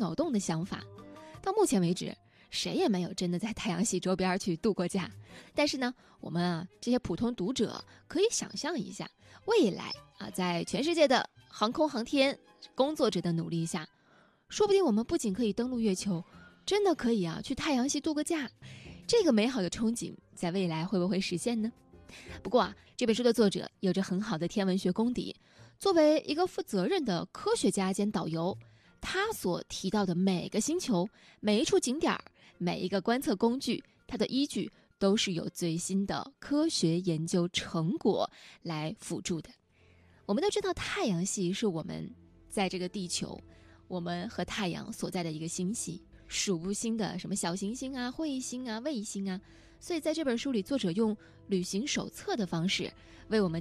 脑洞的想法。到目前为止，谁也没有真的在太阳系周边去度过假。但是呢，我们这些普通读者可以想象一下，未来在全世界的航空航天工作者的努力下，说不定我们不仅可以登陆月球，真的可以去太阳系度个假。这个美好的憧憬在未来会不会实现呢？不过这本书的作者有着很好的天文学功底，作为一个负责任的科学家兼导游，他所提到的每个星球、每一处景点、每一个观测工具，它的依据都是有最新的科学研究成果来辅助的。我们都知道太阳系是我们在这个地球，我们和太阳所在的一个星系，数不清的什么小行星彗星卫星所以在这本书里，作者用旅行手册的方式为我们